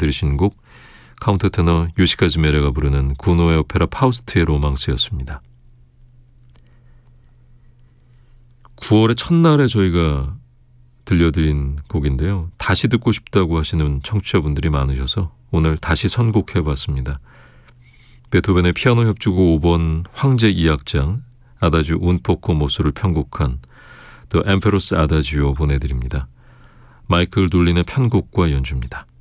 들으신 곡 카운터테너 요시카즈 메레가 부르는 고노의 오페라 파우스트의 로망스였습니다. 9월의 첫날에 저희가 들려드린 곡인데요. 다시 듣고 싶다고 하시는 청취자분들이 많으셔서 오늘 다시 선곡해봤습니다. 베토벤의 피아노 협주곡 5번 황제 2악장 아다지오 un poco mos를 편곡한 The Emperor's Adagio 보내드립니다. 마이클 둘린의 편곡과 연주입니다.